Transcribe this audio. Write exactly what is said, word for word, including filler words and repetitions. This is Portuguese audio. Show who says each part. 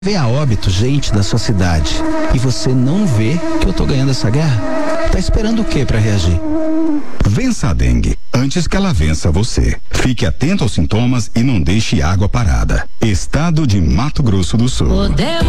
Speaker 1: Vem a óbito gente da sua cidade e você não vê que eu tô ganhando essa guerra? Tá esperando o quê pra reagir?
Speaker 2: Vença a dengue antes que ela vença você. Fique atento aos sintomas e não deixe água parada. Estado de Mato Grosso do Sul.
Speaker 3: Podemos